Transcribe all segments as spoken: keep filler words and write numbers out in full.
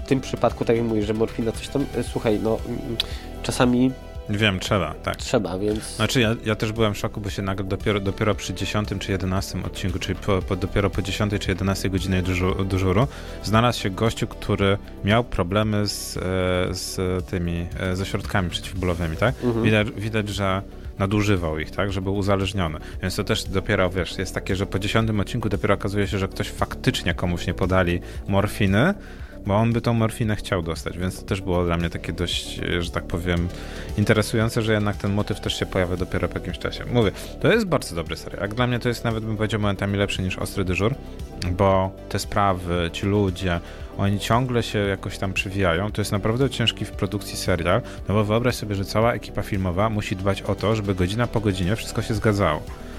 tym przypadku, tak jak mówisz, że morfina coś tam, słuchaj, no czasami Wiem, trzeba, tak. Trzeba, więc... Znaczy ja, ja też byłem w szoku, bo się nagle dopiero, dopiero przy dziesiątym czy jedenastym odcinku, czyli po, po, dopiero po dziesiątej czy jedenastej godzinie dyżuru, dyżuru, znalazł się gościu, który miał problemy z, z tymi, ze środkami przeciwbólowymi, tak? Mhm. Widać, widać, że nadużywał ich, tak, że był uzależniony. Więc to też dopiero, wiesz, jest takie, że po dziesiątym odcinku dopiero okazuje się, że ktoś faktycznie komuś nie podali morfiny, bo on by tą morfinę chciał dostać, więc to też było dla mnie takie dość, że tak powiem, interesujące, że jednak ten motyw też się pojawia dopiero po jakimś czasie. Mówię, to jest bardzo dobry serial. Jak dla mnie to jest nawet, bym powiedział, momentami lepszy niż Ostry Dyżur, bo te sprawy, ci ludzie, oni ciągle się jakoś tam przywijają. To jest naprawdę ciężki w produkcji serial, no bo wyobraź sobie, że cała ekipa filmowa musi dbać o to, żeby godzina po godzinie wszystko się zgadzało.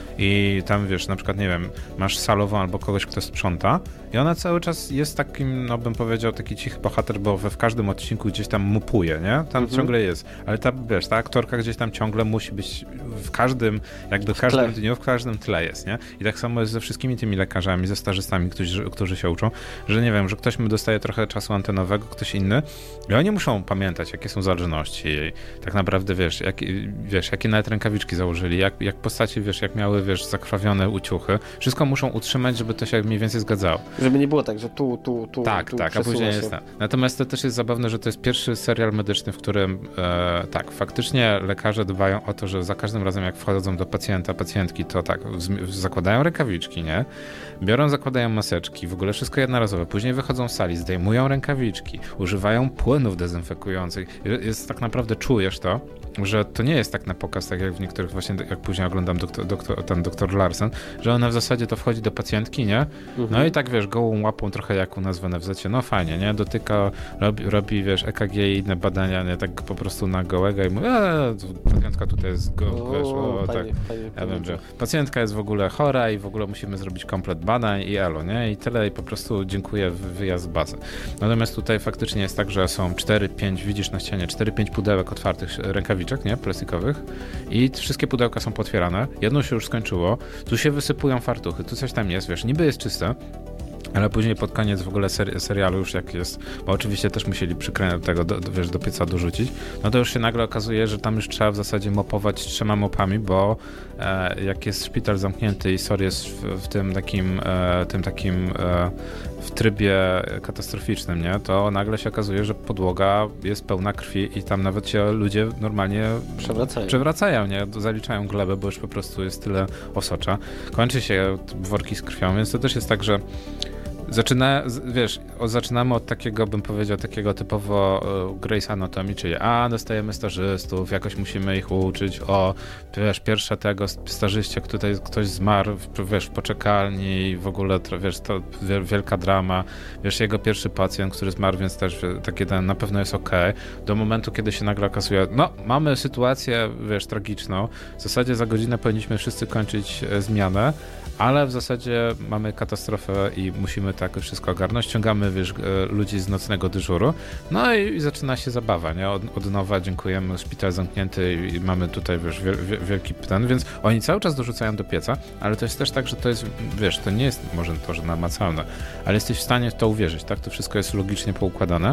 I tam, wiesz, na przykład, nie wiem, masz salową albo kogoś, kto sprząta i ona cały czas jest takim, no bym powiedział, taki cichy bohater, bo we w każdym odcinku gdzieś tam mupuje, nie? Tam mhm. ciągle jest. Ale ta, wiesz, ta aktorka gdzieś tam ciągle musi być w każdym, jakby w każdym dniu, w każdym tle jest, nie? I tak samo jest ze wszystkimi tymi lekarzami, ze stażystami, którzy, którzy się uczą, że nie wiem, że ktoś mu dostaje trochę czasu antenowego, ktoś inny i oni muszą pamiętać, jakie są zależności i tak naprawdę, wiesz, jak, wiesz, jakie nawet rękawiczki założyli, jak, jak postacie, wiesz, jak miały, wiesz, zakrwawione uciuchy. Wszystko muszą utrzymać, żeby to się mniej więcej zgadzało. Żeby nie było tak, że tu, tu, tu, tak, tu tak, a później jest tak. Natomiast to też jest zabawne, że to jest pierwszy serial medyczny, w którym e, tak, faktycznie lekarze dbają o to, że za każdym razem jak wchodzą do pacjenta, pacjentki, to tak, z, zakładają rękawiczki, nie? Biorą, zakładają maseczki, w ogóle wszystko jednorazowe. Później wychodzą z sali, zdejmują rękawiczki, używają płynów dezynfekujących. Jest tak naprawdę, czujesz to, że to nie jest tak na pokaz, tak jak w niektórych właśnie, jak później oglądam doktor, doktor, ten doktor Larsen, że ona w zasadzie to wchodzi do pacjentki, nie? No mhm. i tak, wiesz, gołą łapą trochę jak u nas w N F Z-cie, no fajnie, nie? Dotyka, robi, robi wiesz, E K G i inne badania, nie? Tak po prostu na gołego i mówi, eee, pacjentka tutaj jest, go, o, wiesz, o, panie, tak. Panie, ja wiem, że pacjentka jest w ogóle chora i w ogóle musimy zrobić komplet badań i elo, nie? I tyle i po prostu dziękuję, wyjazd z bazy. Natomiast tutaj faktycznie jest tak, że są cztery pięć, widzisz na ścianie, cztery pięć pudełek otwartych rękawiczek, nie? Plastikowych i wszystkie pudełka są potwierane. Jedno się już skończyło. Tu się wysypują fartuchy, tu coś tam jest, wiesz, niby jest czyste, ale później pod koniec w ogóle ser- serialu już jak jest, bo oczywiście też musieli przykręcić tego, do, wiesz, do pieca dorzucić, no to już się nagle okazuje, że tam już trzeba w zasadzie mopować trzema mopami, bo e, jak jest szpital zamknięty i S O R jest w, w tym takim, e, tym takim e, w trybie katastroficznym, nie, to nagle się okazuje, że podłoga jest pełna krwi i tam nawet się ludzie normalnie przewracają, przewracają nie, zaliczają glebę, bo już po prostu jest tyle osocza. Kończy się worki z krwią, więc to też jest tak, że Zaczyna, wiesz, zaczynamy od takiego, bym powiedział, takiego typowo uh, Grey's Anatomy, czyli a, dostajemy stażystów, jakoś musimy ich uczyć, o, wiesz, pierwsza tego stażyście, tutaj ktoś zmarł, wiesz, w poczekalni i w ogóle, wiesz, to wielka drama, wiesz, jego pierwszy pacjent, który zmarł, więc też takie ten, na pewno jest okej, okay. Do momentu, kiedy się nagle okazuje, no, mamy sytuację, wiesz, tragiczną, w zasadzie za godzinę powinniśmy wszyscy kończyć e, zmianę, ale w zasadzie mamy katastrofę i musimy tak wszystko ogarnąć. Ściągamy, wiesz, ludzi z nocnego dyżuru. No i, i zaczyna się zabawa, nie? Od, od nowa dziękujemy, szpital zamknięty i, i mamy tutaj, wiesz, wiel, wielki pytan, więc oni cały czas dorzucają do pieca, ale to jest też tak, że to jest, wiesz, to nie jest może to, że namacalne, ale jesteś w stanie w to uwierzyć, tak? To wszystko jest logicznie poukładane.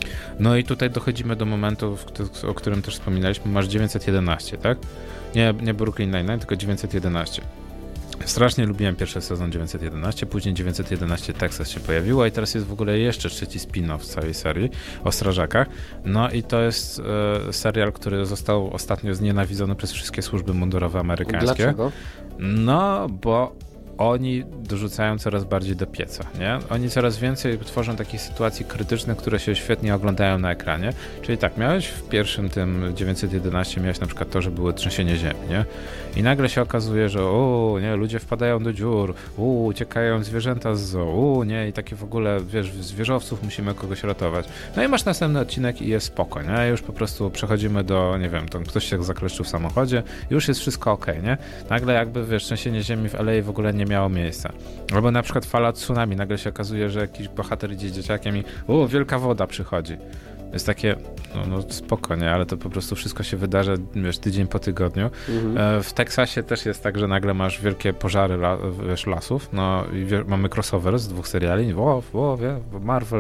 No i tutaj dochodzimy do momentu, o którym też wspominaliśmy, masz dziewięćset jedenaście, tak? Nie, nie Brooklyn Nine-Nine, tylko dziewięćset jedenaście. Strasznie lubiłem pierwszy sezon dziewięćset jedenaście, później dziewięćset jedenaście Texas się pojawiło i teraz jest w ogóle jeszcze trzeci spin-off z całej serii o strażakach. No i to jest e, serial, który został ostatnio znienawidzony przez wszystkie służby mundurowe amerykańskie. Dlaczego? No, bo oni dorzucają coraz bardziej do pieca, nie? Oni coraz więcej tworzą takich sytuacji krytycznych, które się świetnie oglądają na ekranie. Czyli tak, miałeś w pierwszym tym dziewięćset jedenaście, miałeś na przykład to, że były trzęsienie ziemi, nie? I nagle się okazuje, że o, nie, ludzie wpadają do dziur, u, uciekają zwierzęta z zoo, u, nie, i takie w ogóle, wiesz, z wieżowców musimy kogoś ratować. No i masz następny odcinek i jest spoko, nie? Już po prostu przechodzimy do, nie wiem, tam ktoś się zakleszczył w samochodzie, już jest wszystko okej, okay, nie? Nagle jakby, wiesz, trzęsienie ziemi w L A w ogóle nie miało miejsca. Albo na przykład fala tsunami, nagle się okazuje, że jakiś bohater idzie z dzieciakiem i o, wielka woda przychodzi. Jest takie, no, no spoko, nie? Ale to po prostu wszystko się wydarza, wiesz, tydzień po tygodniu. Mhm. W Teksasie też jest tak, że nagle masz wielkie pożary la, wiesz, lasów, no i wie, mamy crossover z dwóch seriali, o, o, wie, Marvel